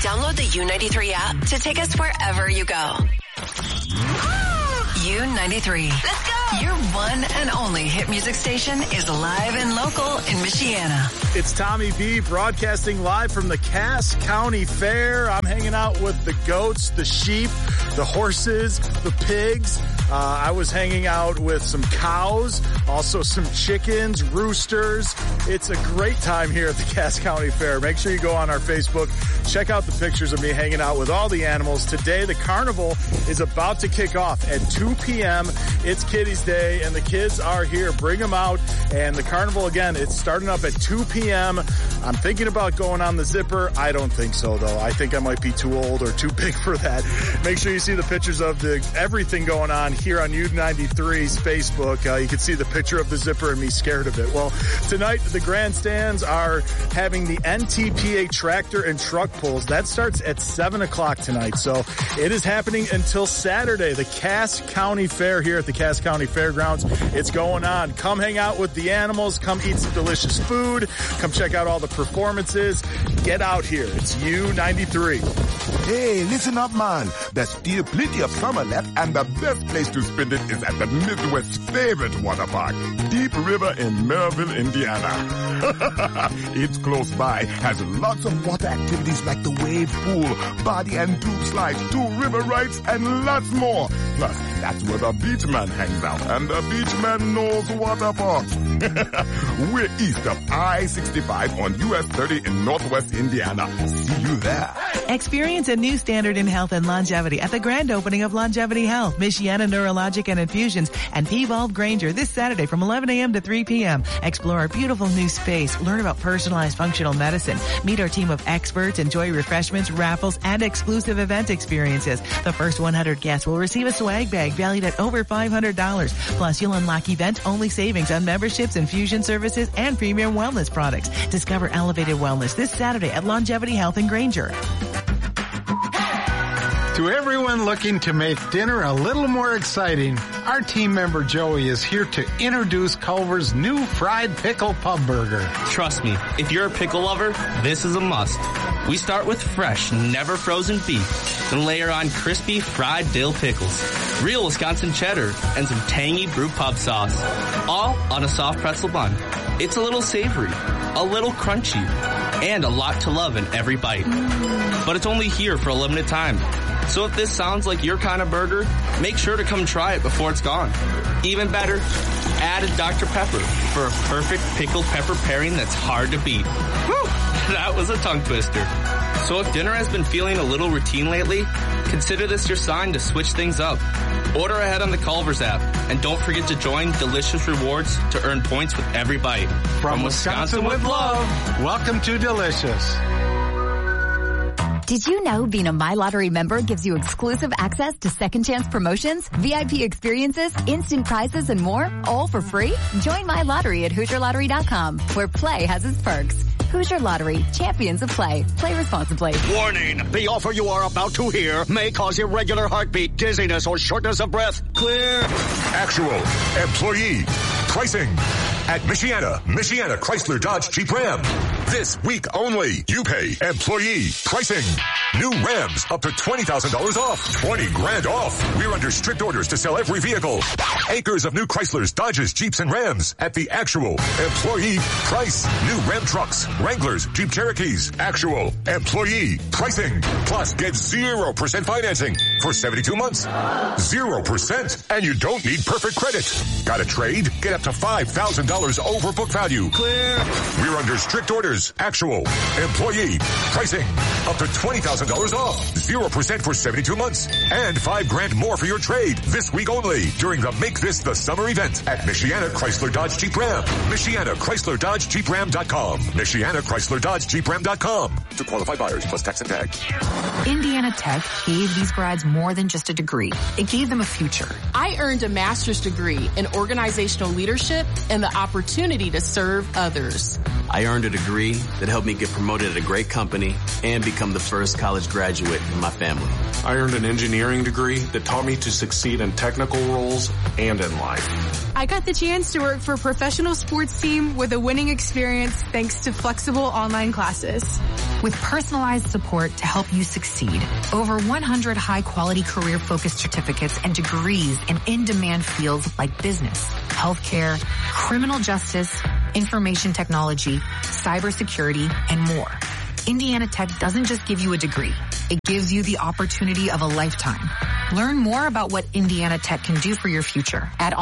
Download the U93 app to take us wherever you go. U93. Let's go! Your one and only hit music station is live and local in Michiana. It's Tommy B broadcasting live from the Cass County Fair. I'm hanging out with the goats, the sheep, the horses, the pigs. I was hanging out with some cows, also some chickens, roosters. It's a great time here at the Cass County Fair. Make sure you go on our Facebook. Check out the pictures of me hanging out with all the animals. Today, the carnival is about to kick off at 2 p.m. It's Kiddies Day, and the kids are here. Bring them out. And the carnival, again, it's starting up at 2 p.m. I'm thinking about going on the zipper. I don't think so, though. I think I might be too old or too big for that. Make sure you see the pictures of everything going on here on U93's Facebook. You can see the picture of the zipper and me scared of it. Well, tonight, the grandstands are having the NTPA tractor and truck pulls. That starts at 7 o'clock tonight. So it is happening until Saturday, the Cass County Fair here at the Cass County Fairgrounds. It's going on. Come hang out with the animals. Come eat some delicious food. Come check out all the performances. Get out here. It's U93. Hey, listen up, man. There's still plenty of summer left, and the best place to spend it is at the Midwest's favorite water park, Deep River in Maryville, Indiana. It's close by, has lots of water activities like the wave pool, body and tube slides, 2 river rides, and lots more. Plus, that's where the beach man hangs out, and the beach man knows water parks. We're east of I-65 on US 30 in Northwest Indiana. See you there. Experience a new standard in health and longevity at the grand opening of Longevity Health, Michiana Neurologic and Infusions, and Peebalve Granger this Saturday from 11 a.m. to 3 p.m. Explore our beautiful new space, learn about personalized functional medicine, meet our team of experts, enjoy refreshments, raffles, and exclusive event experiences. The first 100 guests will receive a swag bag valued at over $500. Plus, you'll unlock event-only savings on memberships, infusion services, and premium wellness products. Discover elevated wellness this Saturday at Longevity Health in Granger. To everyone looking to make dinner a little more exciting, our team member Joey is here to introduce Culver's new fried pickle pub burger. Trust me, if you're a pickle lover, this is a must. We start with fresh, never frozen beef, then layer on crispy fried dill pickles, real Wisconsin cheddar, and some tangy brew pub sauce, all on a soft pretzel bun. It's a little savory, a little crunchy, and a lot to love in every bite. But it's only here for a limited time. So if this sounds like your kind of burger, make sure to come try it before it's gone. Even better, add a Dr. Pepper for a perfect pickled pepper pairing that's hard to beat. Whew, that was a tongue twister. So if dinner has been feeling a little routine lately, consider this your sign to switch things up. Order ahead on the Culver's app, and don't forget to join Delicious Rewards to earn points with every bite. From Wisconsin with love, welcome to Delicious. Did you know being a My Lottery member gives you exclusive access to second chance promotions, VIP experiences, instant prizes, and more, all for free? Join My Lottery at HoosierLottery.com, where play has its perks. Hoosier Lottery, champions of play. Play responsibly. Warning! The offer you are about to hear may cause irregular heartbeat, dizziness, or shortness of breath. Clear. Actual employee pricing at Michiana Chrysler Dodge Jeep Ram. This week only, you pay employee pricing. New Rams up to $20,000 off. 20 grand off. We're under strict orders to sell every vehicle. Acres of new Chryslers, Dodges, Jeeps, and Rams at the actual employee price. New Ram trucks, Wranglers, Jeep Cherokees. Actual employee pricing. Plus, get 0% financing for 72 months. 0%. And you don't need perfect credit. Got a trade? Get up to $5,000 over book value. Clear. We're under strict orders. Actual employee pricing. Up to $20,000 off. 0% for 72 months. And $5 grand more for your trade. This week only during the Make This the Summer event at Michiana Chrysler Dodge Jeep Ram. Michiana Chrysler Dodge Jeep Ram.com. Michiana Chrysler Dodge Jeep Ram.com. To qualified buyers plus tax and tag. Indiana Tech gave these grads more than just a degree. It gave them a future. I earned a master's degree in organizational leadership and the opportunity to serve others. I earned a degree that helped me get promoted at a great company and become the first college graduate in my family. I earned an engineering degree that taught me to succeed in technical roles and in life. I got the chance to work for a professional sports team with a winning experience thanks to flexible online classes. With personalized support to help you succeed, over 100 high-quality career-focused certificates and degrees in in-demand fields like business, healthcare, criminal justice, information technology, cybersecurity, and more. Indiana Tech doesn't just give you a degree. It gives you the opportunity of a lifetime. Learn more about what Indiana Tech can do for your future at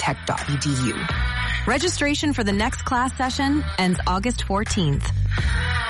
online.indianatech.edu. Registration for the next class session ends August 14th.